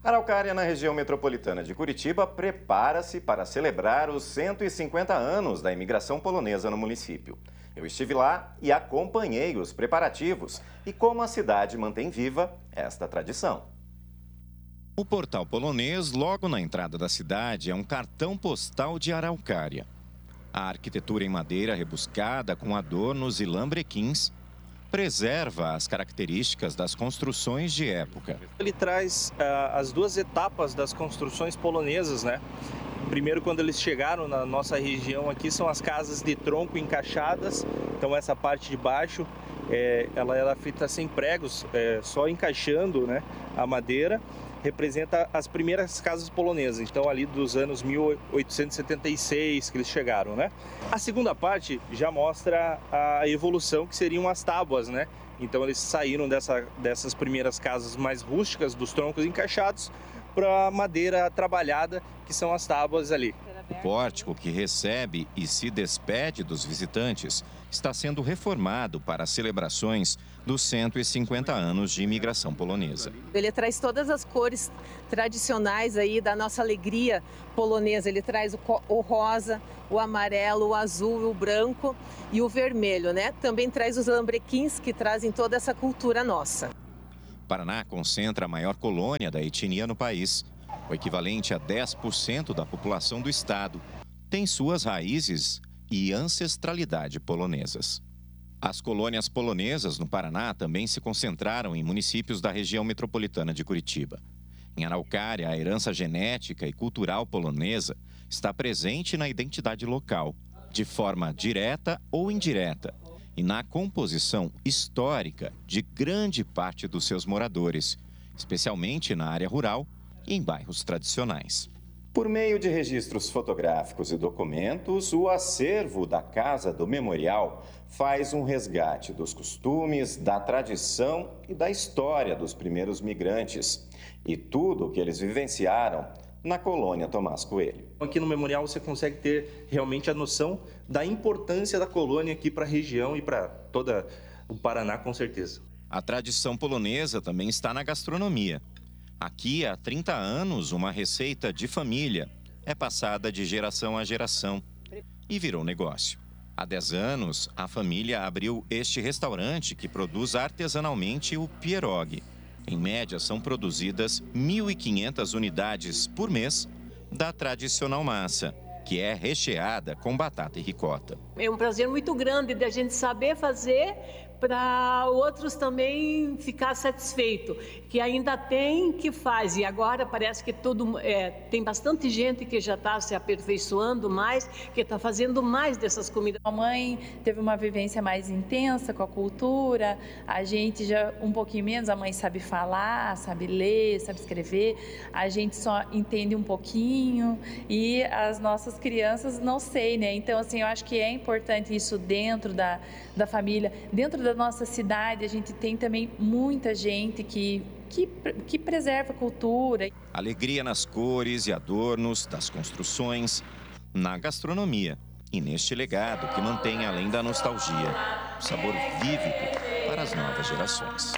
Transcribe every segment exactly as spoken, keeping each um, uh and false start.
Araucária, na região metropolitana de Curitiba, prepara-se para celebrar os cento e cinquenta anos da imigração polonesa no município. Eu estive lá e acompanhei os preparativos e como a cidade mantém viva esta tradição. O portal polonês, logo na entrada da cidade, é um cartão postal de Araucária. A arquitetura em madeira rebuscada com adornos e lambrequins preserva as características das construções de época. Ele traz uh, as duas etapas das construções polonesas, né? Primeiro, quando eles chegaram na nossa região aqui, são as casas de tronco encaixadas. Então essa parte de baixo, é, ela era feita sem pregos, é, só encaixando, né, a madeira. Representa as primeiras casas polonesas, então ali dos anos mil oitocentos e setenta e seis que eles chegaram, né? A segunda parte já mostra a evolução que seriam as tábuas, né? Então eles saíram dessa, dessas primeiras casas mais rústicas, dos troncos encaixados, para a madeira trabalhada, que são as tábuas ali. O pórtico, que recebe e se despede dos visitantes, está sendo reformado para as celebrações dos cento e cinquenta anos de imigração polonesa. Ele traz todas as cores tradicionais aí da nossa alegria polonesa. Ele traz o, o rosa, o amarelo, o azul, o branco e o vermelho, né? Também traz os lambrequins, que trazem toda essa cultura nossa. Paraná concentra a maior colônia da etnia no país. O equivalente a dez por cento da população do estado tem suas raízes e ancestralidade polonesas. As colônias polonesas no Paraná também se concentraram em municípios da região metropolitana de Curitiba. Em Araucária, a herança genética e cultural polonesa está presente na identidade local, de forma direta ou indireta, e na composição histórica de grande parte dos seus moradores, especialmente na área rural e em bairros tradicionais. Por meio de registros fotográficos e documentos, o acervo da Casa do Memorial faz um resgate dos costumes, da tradição e da história dos primeiros migrantes e tudo o que eles vivenciaram na colônia Tomás Coelho. Aqui no Memorial você consegue ter realmente a noção da importância da colônia aqui para a região e para todo o Paraná, com certeza. A tradição polonesa também está na gastronomia. Aqui, há trinta anos, uma receita de família é passada de geração a geração e virou negócio. Há dez anos, a família abriu este restaurante que produz artesanalmente o pierogi. Em média, são produzidas mil e quinhentas unidades por mês da tradicional massa, que é recheada com batata e ricota. É um prazer muito grande da gente saber fazer para outros também ficar satisfeito, que ainda tem, que faz. E agora parece que tudo, é, tem bastante gente que já está se aperfeiçoando mais, que está fazendo mais dessas comidas. A mãe teve uma vivência mais intensa com a cultura, a gente já um pouquinho menos, a mãe sabe falar, sabe ler, sabe escrever, a gente só entende um pouquinho e as nossas crianças não sei, né? Então, assim, eu acho que é importante isso dentro da, da família, dentro da nossa cidade, a gente tem também muita gente que, que, que preserva a cultura. Alegria nas cores e adornos das construções, na gastronomia e neste legado que mantém, além da nostalgia, o sabor vívido para as novas gerações.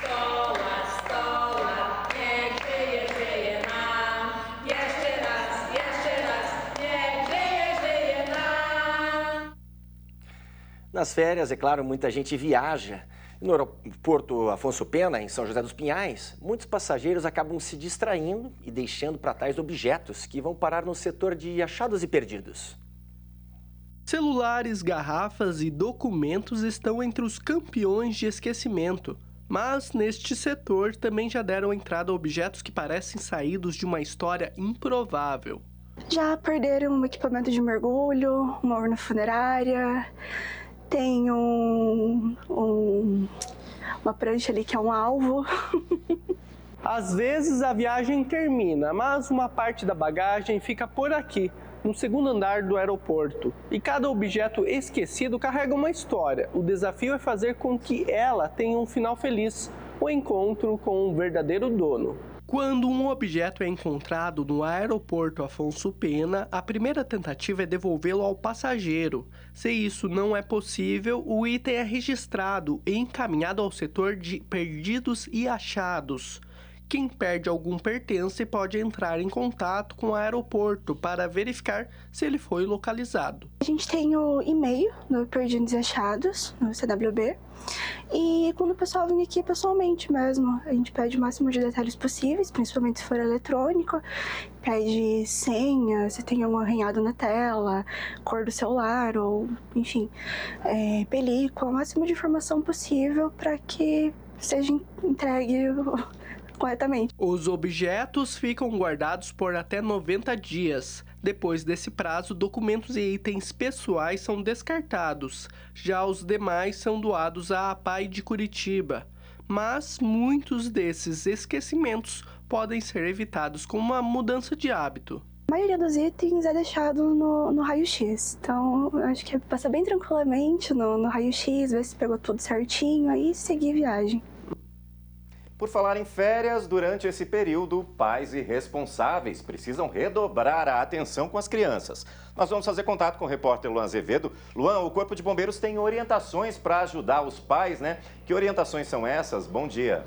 Nas férias, é claro, muita gente viaja. No aeroporto Afonso Pena, em São José dos Pinhais, muitos passageiros acabam se distraindo e deixando para trás objetos que vão parar no setor de achados e perdidos. Celulares, garrafas e documentos estão entre os campeões de esquecimento. Mas neste setor também já deram entrada a objetos que parecem saídos de uma história improvável. Já perderam um equipamento de mergulho, uma urna funerária. Tem um, um, uma prancha ali que é um alvo. Às vezes a viagem termina, mas uma parte da bagagem fica por aqui, no segundo andar do aeroporto. E cada objeto esquecido carrega uma história. O desafio é fazer com que ela tenha um final feliz, o encontro com um verdadeiro dono. Quando um objeto é encontrado no aeroporto Afonso Pena, a primeira tentativa é devolvê-lo ao passageiro. Se isso não é possível, o item é registrado e encaminhado ao setor de perdidos e achados, quem perde algum pertence pode entrar em contato com o aeroporto para verificar se ele foi localizado. A gente tem o e-mail no Perdidos e Achados, no C W B, e quando o pessoal vem aqui pessoalmente mesmo, a gente pede o máximo de detalhes possíveis, principalmente se for eletrônico, pede senha, se tem algum arranhado na tela, cor do celular, ou enfim, é, película, o máximo de informação possível para que seja entregue corretamente. Os objetos ficam guardados por até noventa dias. Depois desse prazo, documentos e itens pessoais são descartados. Já os demais são doados à A P A I de Curitiba. Mas muitos desses esquecimentos podem ser evitados com uma mudança de hábito. A maioria dos itens é deixado no, no raio-x, então acho que é passar bem tranquilamente no, no raio-x, ver se pegou tudo certinho, aí seguir viagem. Por falar em férias, durante esse período, pais e responsáveis precisam redobrar a atenção com as crianças. Nós vamos fazer contato com o repórter Luan Azevedo. Luan, o Corpo de Bombeiros tem orientações para ajudar os pais, né? Que orientações são essas? Bom dia.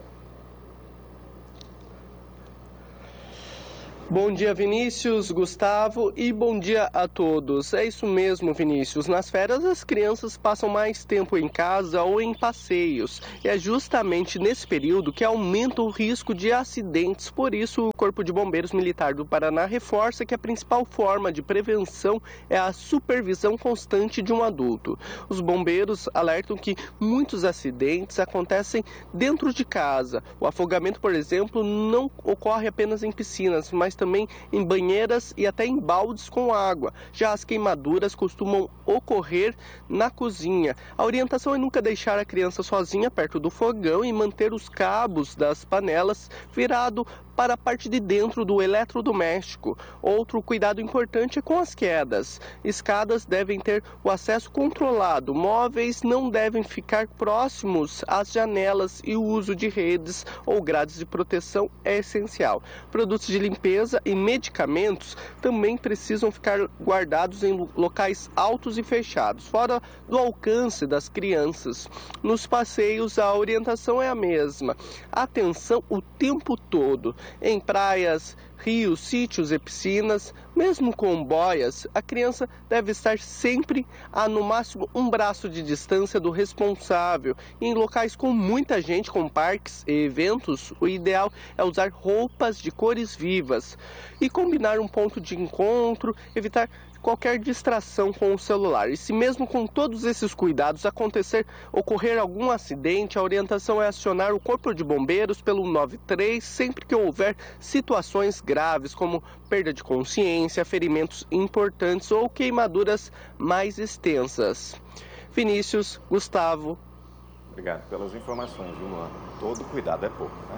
Bom dia, Vinícius, Gustavo, e bom dia a todos. É isso mesmo, Vinícius. Nas férias, as crianças passam mais tempo em casa ou em passeios. E é justamente nesse período que aumenta o risco de acidentes. Por isso, o Corpo de Bombeiros Militar do Paraná reforça que a principal forma de prevenção é a supervisão constante de um adulto. Os bombeiros alertam que muitos acidentes acontecem dentro de casa. O afogamento, por exemplo, não ocorre apenas em piscinas, mas também em banheiras e até em baldes com água. Já as queimaduras costumam ocorrer na cozinha. A orientação é nunca deixar a criança sozinha perto do fogão e manter os cabos das panelas virado para a parte de dentro do eletrodoméstico. Outro cuidado importante é com as quedas. Escadas devem ter o acesso controlado. Móveis não devem ficar próximos às janelas e o uso de redes ou grades de proteção é essencial. Produtos de limpeza e medicamentos também precisam ficar guardados em locais altos e fechados, fora do alcance das crianças. Nos passeios, a orientação é a mesma. Atenção o tempo todo. Em praias, rios, sítios e piscinas, mesmo com boias, a criança deve estar sempre a no máximo um braço de distância do responsável. E em locais com muita gente, com parques e eventos, o ideal é usar roupas de cores vivas e combinar um ponto de encontro, evitar qualquer distração com o celular. E se mesmo com todos esses cuidados acontecer, ocorrer algum acidente, a orientação é acionar o Corpo de Bombeiros pelo nove três sempre que houver situações graves, como perda de consciência, ferimentos importantes ou queimaduras mais extensas. Vinícius, Gustavo. Obrigado pelas informações, viu, Luan? Todo cuidado é pouco, né?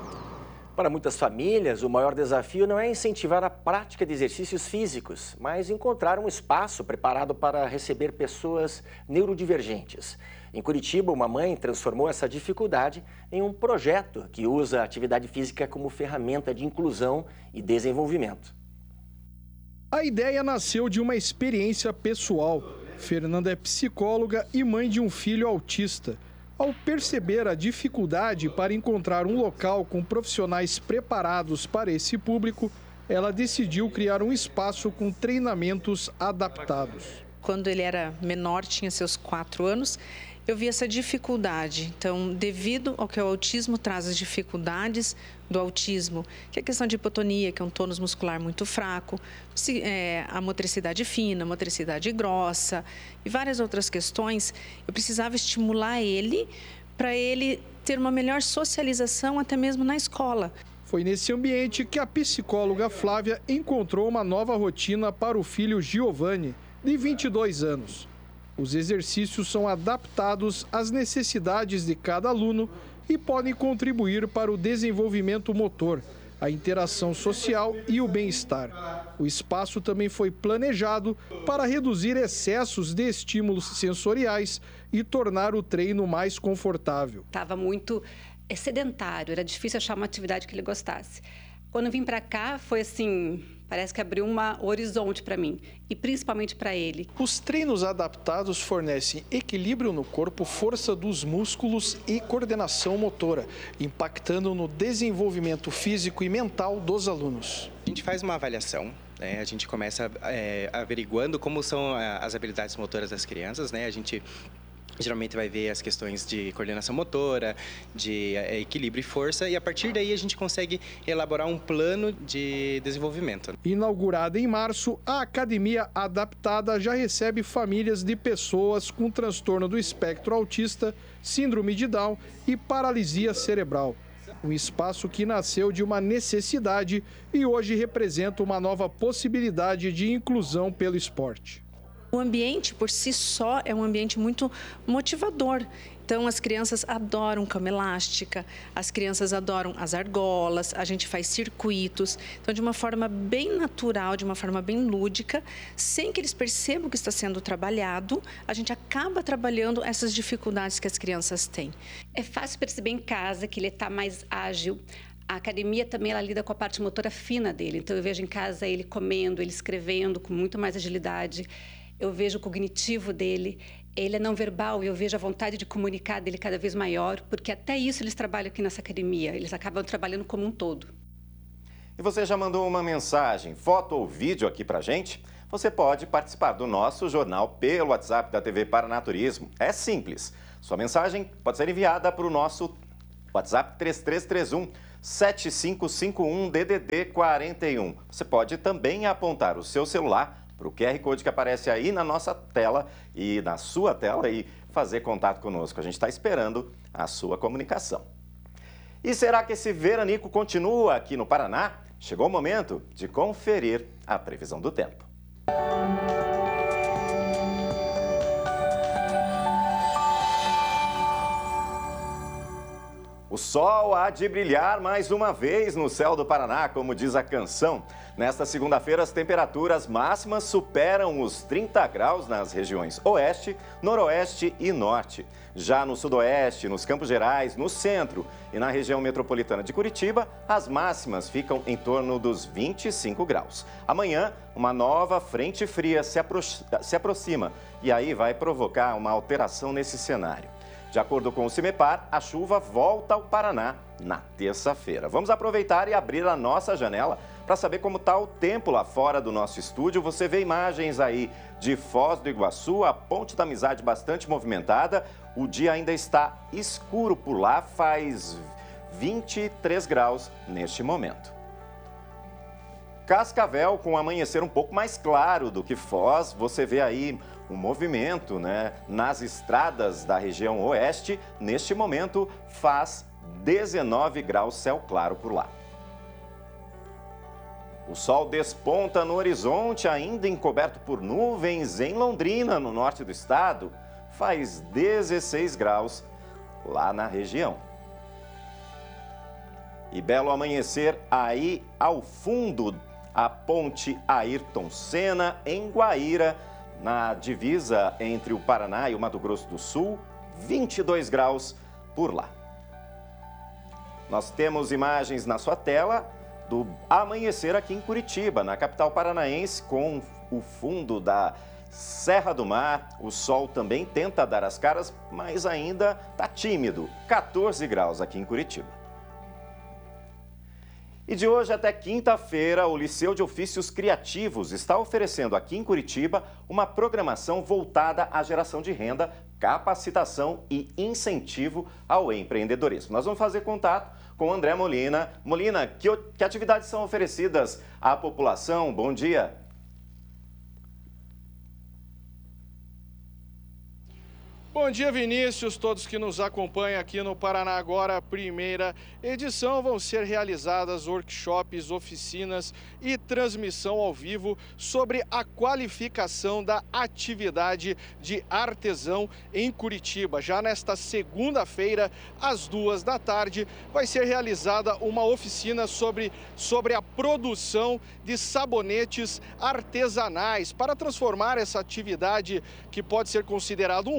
Para muitas famílias, o maior desafio não é incentivar a prática de exercícios físicos, mas encontrar um espaço preparado para receber pessoas neurodivergentes. Em Curitiba, uma mãe transformou essa dificuldade em um projeto que usa a atividade física como ferramenta de inclusão e desenvolvimento. A ideia nasceu de uma experiência pessoal. Fernanda é psicóloga e mãe de um filho autista. Ao perceber a dificuldade para encontrar um local com profissionais preparados para esse público, ela decidiu criar um espaço com treinamentos adaptados. Quando ele era menor, tinha seus quatro anos, eu vi essa dificuldade. Então, devido ao que o autismo traz as dificuldades do autismo, que é a questão de hipotonia, que é um tônus muscular muito fraco, se, é, a motricidade fina, a motricidade grossa e várias outras questões, eu precisava estimular ele para ele ter uma melhor socialização até mesmo na escola. Foi nesse ambiente que a psicóloga Flávia encontrou uma nova rotina para o filho Giovanni, de vinte e dois anos. Os exercícios são adaptados às necessidades de cada aluno e podem contribuir para o desenvolvimento motor, a interação social e o bem-estar. O espaço também foi planejado para reduzir excessos de estímulos sensoriais e tornar o treino mais confortável. Estava muito sedentário, era difícil achar uma atividade que ele gostasse. Quando eu vim para cá, foi assim, Parece que abriu um horizonte para mim e principalmente para ele. Os treinos adaptados fornecem equilíbrio no corpo, força dos músculos e coordenação motora, impactando no desenvolvimento físico e mental dos alunos. A gente faz uma avaliação, né? A gente começa é, averiguando como são as habilidades motoras das crianças, né? A gente geralmente vai ver as questões de coordenação motora, de equilíbrio e força, e a partir daí a gente consegue elaborar um plano de desenvolvimento. Inaugurada em março, a Academia Adaptada já recebe famílias de pessoas com transtorno do espectro autista, síndrome de Down e paralisia cerebral. Um espaço que nasceu de uma necessidade e hoje representa uma nova possibilidade de inclusão pelo esporte. O ambiente, por si só, é um ambiente muito motivador. Então, as crianças adoram cama elástica, as crianças adoram as argolas, a gente faz circuitos. Então, de uma forma bem natural, de uma forma bem lúdica, sem que eles percebam que está sendo trabalhado, a gente acaba trabalhando essas dificuldades que as crianças têm. É fácil perceber em casa que ele está mais ágil. A academia também ela lida com a parte motora fina dele. Então, eu vejo em casa ele comendo, ele escrevendo com muito mais agilidade. Eu vejo o cognitivo dele, ele é não verbal e eu vejo a vontade de comunicar dele cada vez maior, porque até isso eles trabalham aqui nessa academia, eles acabam trabalhando como um todo. E você já mandou uma mensagem, foto ou vídeo aqui pra gente? Você pode participar do nosso jornal pelo WhatsApp da T V Paranaturismo. É simples, sua mensagem pode ser enviada para o nosso WhatsApp três três três um, sete cinco cinco um, D D D quarenta e um. Você pode também apontar o seu celular para o Q R Code que aparece aí na nossa tela e na sua tela e fazer contato conosco. A gente está esperando a sua comunicação. E será que esse veranico continua aqui no Paraná? Chegou o momento de conferir a previsão do tempo. O sol há de brilhar mais uma vez no céu do Paraná, como diz a canção. Nesta segunda-feira, as temperaturas máximas superam os trinta graus nas regiões Oeste, Noroeste e Norte. Já no Sudoeste, nos Campos Gerais, no Centro e na região metropolitana de Curitiba, as máximas ficam em torno dos vinte e cinco graus. Amanhã, uma nova frente fria se, apro- se aproxima e aí vai provocar uma alteração nesse cenário. De acordo com o CIMEPAR, a chuva volta ao Paraná na terça-feira. Vamos aproveitar e abrir a nossa janela para saber como está o tempo lá fora do nosso estúdio. Você vê imagens aí de Foz do Iguaçu, a Ponte da Amizade bastante movimentada. O dia ainda está escuro por lá, faz vinte e três graus neste momento. Cascavel, com o amanhecer um pouco mais claro do que Foz, você vê aí um movimento, né, nas estradas da região oeste. Neste momento, faz dezenove graus, céu claro por lá. O sol desponta no horizonte, ainda encoberto por nuvens em Londrina, no norte do estado. Faz dezesseis graus lá na região. E belo amanhecer aí ao fundo, a ponte Ayrton Senna, em Guaíra, na divisa entre o Paraná e o Mato Grosso do Sul, vinte e dois graus por lá. Nós temos imagens na sua tela do amanhecer aqui em Curitiba, na capital paranaense, com o fundo da Serra do Mar. O sol também tenta dar as caras, mas ainda está tímido, quatorze graus aqui em Curitiba. E de hoje até quinta-feira, o Liceu de Ofícios Criativos está oferecendo aqui em Curitiba uma programação voltada à geração de renda, capacitação e incentivo ao empreendedorismo. Nós vamos fazer contato com o André Molina. Molina, que, que atividades são oferecidas à população? Bom dia. Bom dia, Vinícius, todos que nos acompanham aqui no Paraná Agora, primeira edição. Vão ser realizadas workshops, oficinas e transmissão ao vivo sobre a qualificação da atividade de artesão em Curitiba. Já nesta segunda-feira, às duas da tarde, vai ser realizada uma oficina sobre, sobre a produção de sabonetes artesanais para transformar essa atividade, que pode ser considerada um hobby,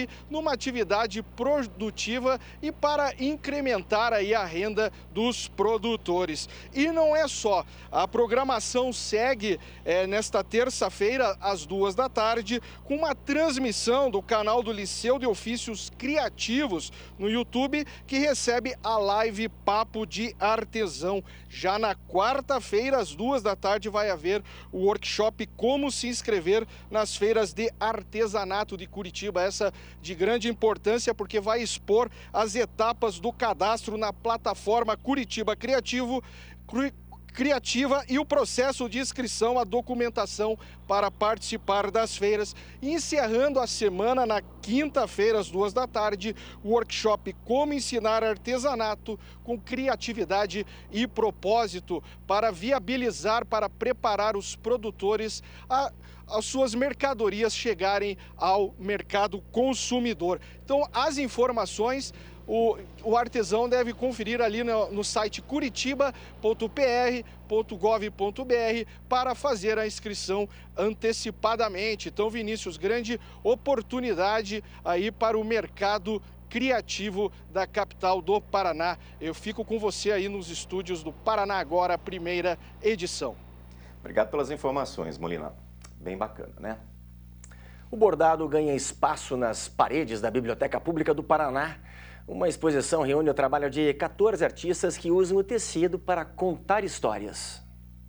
transforme numa atividade produtiva e para incrementar aí a renda dos produtores. E não é só, a programação segue é, nesta terça-feira, às duas da tarde, com uma transmissão do canal do Liceu de Ofícios Criativos no YouTube, que recebe a live Papo de Artesão. Já na quarta-feira, às duas da tarde, vai haver o workshop Como se inscrever nas feiras de artesanato de Curitiba. Essa de grande importância porque vai expor as etapas do cadastro na plataforma Curitiba Criativo, Criativa e o processo de inscrição, a documentação para participar das feiras. Encerrando a semana, na quinta-feira, às duas da tarde, o workshop Como Ensinar Artesanato com Criatividade e Propósito, para viabilizar, para preparar os produtores a as suas mercadorias chegarem ao mercado consumidor. Então, as informações o, o artesão deve conferir ali no, no site curitiba ponto p r ponto gov ponto b r para fazer a inscrição antecipadamente. Então, Vinícius, grande oportunidade aí para o mercado criativo da capital do Paraná. Eu fico com você aí nos estúdios do Paraná Agora, primeira edição. Obrigado pelas informações, Molina. Bem bacana, né? O bordado ganha espaço nas paredes da Biblioteca Pública do Paraná. Uma exposição reúne o trabalho de quatorze artistas que usam o tecido para contar histórias.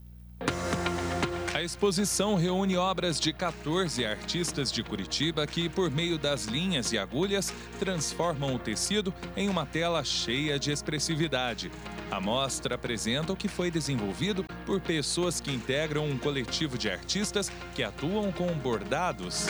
A exposição reúne obras de quatorze artistas de Curitiba que, por meio das linhas e agulhas, transformam o tecido em uma tela cheia de expressividade. A mostra apresenta o que foi desenvolvido por pessoas que integram um coletivo de artistas que atuam com bordados.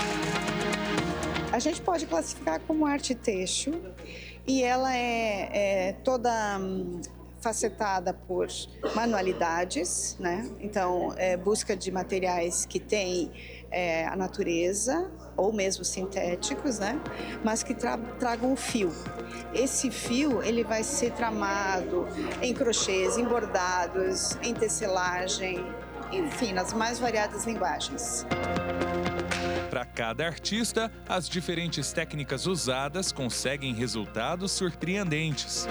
A gente pode classificar como arte têxtil e ela é, é toda hum, facetada por manualidades, né? Então, é, busca de materiais que têm é, a natureza ou mesmo sintéticos, né? Mas que tra tragam o fio. Esse fio ele vai ser tramado em crochês, em bordados, em tecelagem, enfim, nas mais variadas linguagens. Para cada artista, as diferentes técnicas usadas conseguem resultados surpreendentes.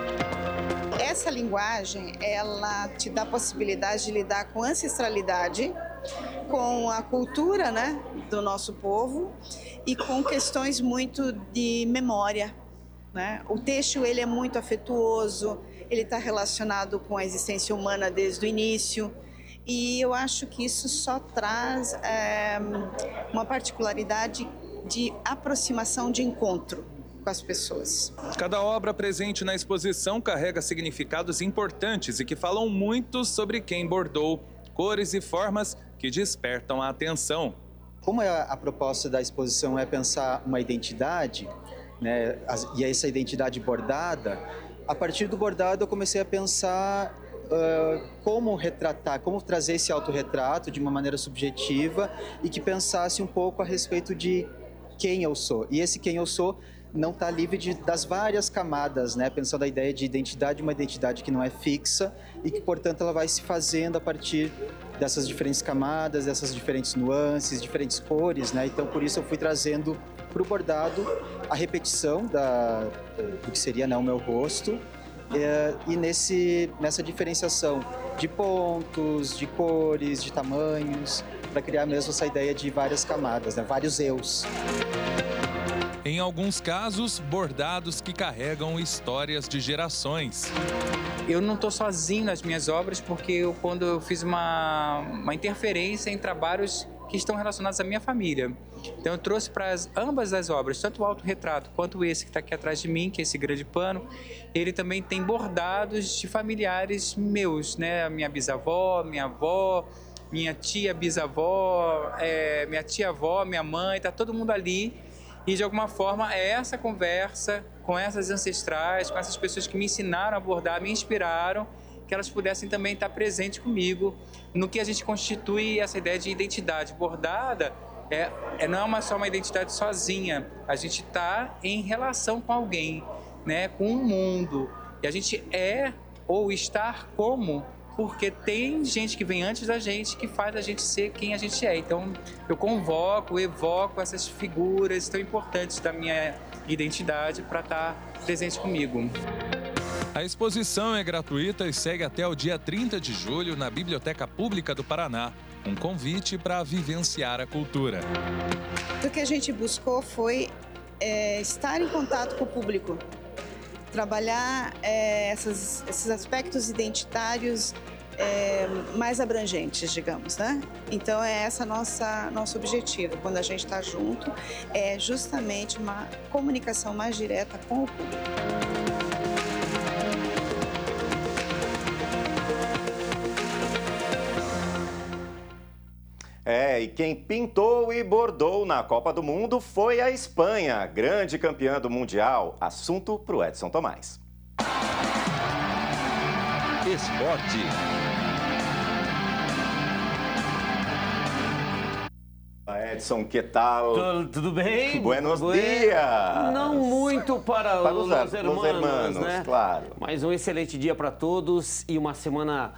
Essa linguagem, ela te dá a possibilidade de lidar com ancestralidade, com a cultura, né, do nosso povo e com questões muito de memória, né? O têxtil ele é muito afetuoso, ele está relacionado com a existência humana desde o início. E eu acho que isso só traz é, uma particularidade de aproximação, de encontro com as pessoas. Cada obra presente na exposição carrega significados importantes e que falam muito sobre quem bordou, cores e formas que despertam a atenção. Como a, a proposta da exposição é pensar uma identidade, né, e essa identidade bordada, a partir do bordado eu comecei a pensar Uh, como retratar, como trazer esse autorretrato de uma maneira subjetiva e que pensasse um pouco a respeito de quem eu sou. E esse quem eu sou não está livre de, das várias camadas, né? Pensando a ideia de identidade, uma identidade que não é fixa e que, portanto, ela vai se fazendo a partir dessas diferentes camadas, dessas diferentes nuances, diferentes cores, né? Então, por isso eu fui trazendo para o bordado a repetição da, do que seria, né, o meu rosto. É, e nesse, nessa diferenciação de pontos, de cores, de tamanhos, para criar mesmo essa ideia de várias camadas, né? Vários eus. Em alguns casos, bordados que carregam histórias de gerações. Eu não estou sozinho nas minhas obras porque eu, quando eu fiz uma, uma interferência em trabalhos que estão relacionados à minha família. Então eu trouxe para as, ambas as obras, tanto o autorretrato quanto esse que está aqui atrás de mim, que é esse grande pano, ele também tem bordados de familiares meus, né? A minha bisavó, minha avó, minha tia bisavó, é, minha tia-avó, minha mãe, está todo mundo ali. E de alguma forma é essa conversa com essas ancestrais, com essas pessoas que me ensinaram a bordar, me inspiraram, que elas pudessem também estar presentes comigo no que a gente constitui essa ideia de identidade. Bordada é, é, não é uma, só uma identidade sozinha, a gente está em relação com alguém, né, com o mundo. E a gente é ou estar como porque tem gente que vem antes da gente que faz a gente ser quem a gente é. Então, eu convoco, evoco essas figuras tão importantes da minha identidade para estar presente comigo. A exposição é gratuita e segue até o dia trinta de julho na Biblioteca Pública do Paraná. Um convite para vivenciar a cultura. O que a gente buscou foi é, estar em contato com o público, trabalhar é, essas, esses aspectos identitários é, mais abrangentes, digamos, né? Então é essa nossa nosso objetivo quando a gente está junto, é justamente uma comunicação mais direta com o público. É, e quem pintou e bordou na Copa do Mundo foi a Espanha, grande campeã do Mundial. Assunto para o Edson Tomás. Esporte. Edson, que tal? Tudo, tudo bem? Buenos Buen... dias! Não muito para, para os, os, os hermanos, hermanos, né? Claro. Mas um excelente dia para todos e uma semana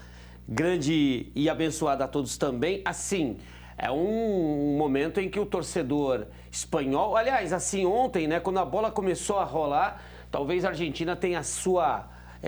grande e abençoada a todos também. Assim, é um momento em que o torcedor espanhol... Aliás, assim, ontem, né, quando a bola começou a rolar, talvez a Argentina tenha sua...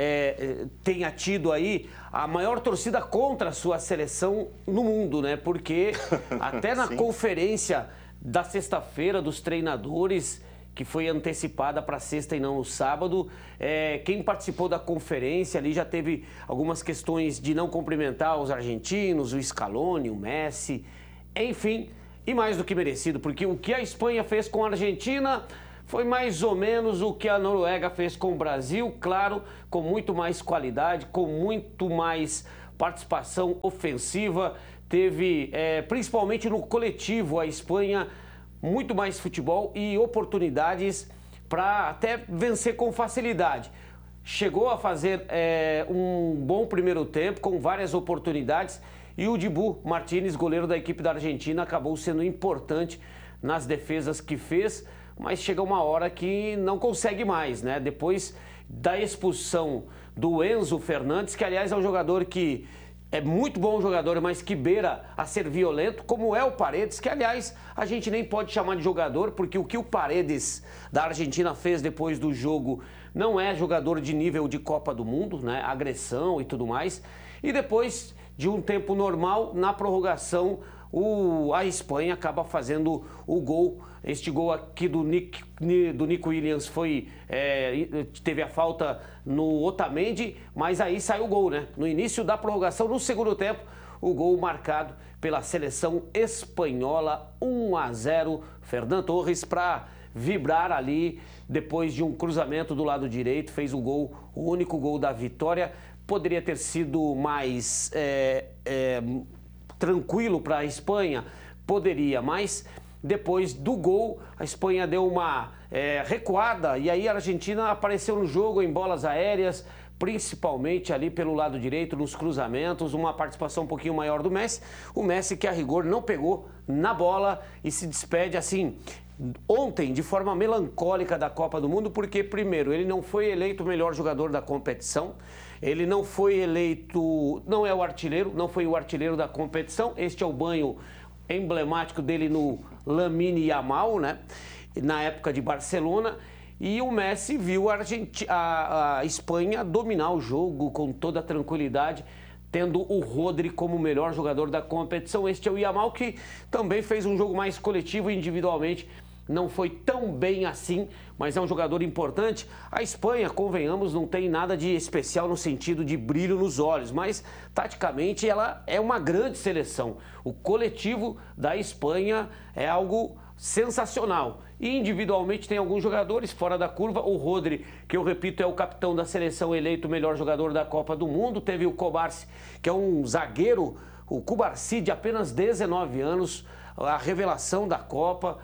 É, tenha tido aí a maior torcida contra a sua seleção no mundo, né? Porque até na conferência da sexta-feira dos treinadores, que foi antecipada para sexta e não no sábado, é, quem participou da conferência ali já teve algumas questões de não cumprimentar os argentinos, o Scaloni, o Messi, enfim, e mais do que merecido, porque o que a Espanha fez com a Argentina foi mais ou menos o que a Noruega fez com o Brasil, claro, com muito mais qualidade, com muito mais participação ofensiva. Teve, é, principalmente no coletivo, a Espanha, muito mais futebol e oportunidades para até vencer com facilidade. Chegou a fazer é, um bom primeiro tempo, com várias oportunidades, e o Dibu Martínez, goleiro da equipe da Argentina, acabou sendo importante nas defesas que fez, mas chega uma hora que não consegue mais, né? Depois da expulsão do Enzo Fernandes, que aliás é um jogador que é muito bom jogador, mas que beira a ser violento, como é o Paredes, que aliás a gente nem pode chamar de jogador, porque o que o Paredes da Argentina fez depois do jogo não é jogador de nível de Copa do Mundo, né? Agressão e tudo mais. E depois de um tempo normal, na prorrogação, o, a Espanha acaba fazendo o gol. Este gol aqui do, Nick, do Nico Williams foi, é, teve a falta no Otamendi, mas aí saiu o gol, né? No início da prorrogação, no segundo tempo, o gol marcado pela seleção espanhola, um a zero. Fernando Torres para vibrar ali, depois de um cruzamento do lado direito, fez o gol, o único gol da vitória. Poderia ter sido mais é, é, tranquilo para a Espanha, poderia, mas depois do gol, a Espanha deu uma é, recuada e aí a Argentina apareceu no jogo em bolas aéreas, principalmente ali pelo lado direito, nos cruzamentos, uma participação um pouquinho maior do Messi. O Messi que a rigor não pegou na bola e se despede assim ontem de forma melancólica da Copa do Mundo, porque primeiro, ele não foi eleito o melhor jogador da competição, ele não foi eleito, não é o artilheiro, não foi o artilheiro da competição, este é o banho emblemático dele no Lamine Yamal, né? Na época de Barcelona, e o Messi viu a, Argenti- a, a Espanha dominar o jogo com toda a tranquilidade, tendo o Rodri como o melhor jogador da competição. Este é o Yamal, que também fez um jogo mais coletivo e individualmente não foi tão bem assim, mas é um jogador importante. A Espanha, convenhamos, não tem nada de especial no sentido de brilho nos olhos, mas taticamente ela é uma grande seleção. O coletivo da Espanha é algo sensacional. E individualmente tem alguns jogadores fora da curva. O Rodri, que eu repito, é o capitão da seleção, eleito o melhor jogador da Copa do Mundo. Teve o Kobarsi, que é um zagueiro, o Kubarsi, de apenas dezenove anos, a revelação da Copa.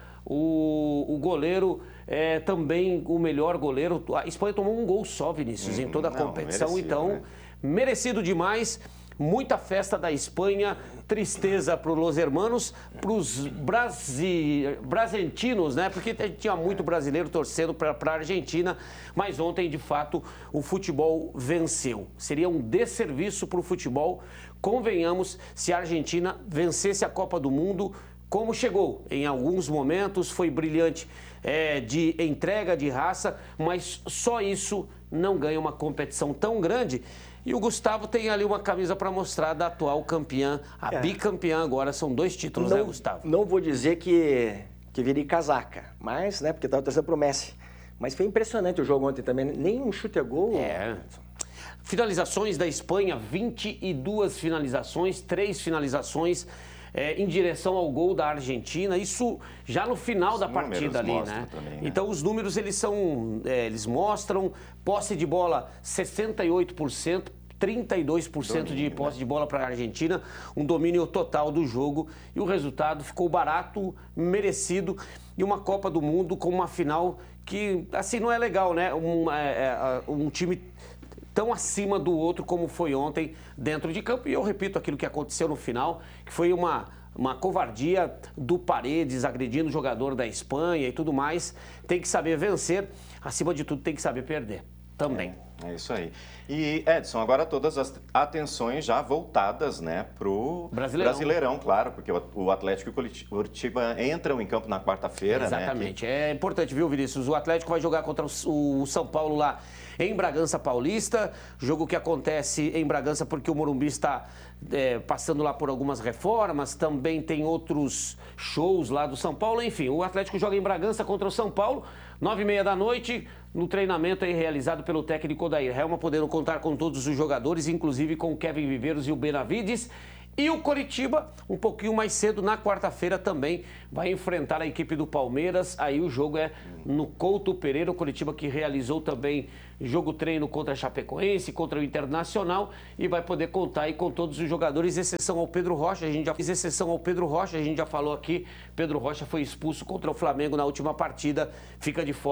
O, o goleiro é também o melhor goleiro. A Espanha tomou um gol só, Vinícius, hum, em toda a competição. Não, merecido, então, né? Merecido demais. Muita festa da Espanha, tristeza para os hermanos, para os brasi... brasentinos, né? Porque tinha muito brasileiro torcendo para a Argentina, mas ontem, de fato, o futebol venceu. Seria um desserviço para o futebol, convenhamos, se a Argentina vencesse a Copa do Mundo como chegou. Em alguns momentos foi brilhante, é, de entrega, de raça, mas só isso não ganha uma competição tão grande. E o Gustavo tem ali uma camisa para mostrar da atual campeã, a é. bicampeã agora, são dois títulos, não, né, Gustavo? Não vou dizer que, que virei casaca, mas, né, porque estava torcendo pro Messi. Mas foi impressionante o jogo ontem também, nem um chute a gol. É. Finalizações da Espanha, vinte e duas finalizações, três finalizações é, em direção ao gol da Argentina, isso já no final os da partida ali, né? Também, né? Então os números eles são, é, eles mostram posse de bola sessenta e oito por cento, trinta e dois por cento domínio, de posse né? de bola para a Argentina, um domínio total do jogo e o resultado ficou barato, merecido e uma Copa do Mundo com uma final que assim não é legal, né? Um, é, é, um time tão acima do outro como foi ontem dentro de campo. E eu repito aquilo que aconteceu no final, que foi uma, uma covardia do Paredes agredindo o jogador da Espanha e tudo mais. Tem que saber vencer, acima de tudo tem que saber perder também. É, é isso aí. E, Edson, agora todas as atenções já voltadas, né, pro Brasileirão, Brasileirão claro, porque o Atlético e o Curitiba entram em campo na quarta-feira, exatamente. né? É importante, viu, Vinícius? O Atlético vai jogar contra o São Paulo lá em Bragança Paulista, jogo que acontece em Bragança porque o Morumbi está é, passando lá por algumas reformas, também tem outros shows lá do São Paulo, enfim, o Atlético joga em Bragança contra o São Paulo, nove e meia da noite, no treinamento aí realizado pelo técnico Odair Helma, podendo contar com todos os jogadores, inclusive com o Kevin Viveiros e o Benavides. E o Coritiba, um pouquinho mais cedo, na quarta-feira também, vai enfrentar a equipe do Palmeiras. Aí o jogo é no Couto Pereira, o Coritiba que realizou também jogo treino contra a Chapecoense, contra o Internacional, e vai poder contar aí com todos os jogadores, exceção ao Pedro Rocha, a gente já fez exceção ao Pedro Rocha, a gente já falou aqui, Pedro Rocha foi expulso contra o Flamengo na última partida, fica de fora.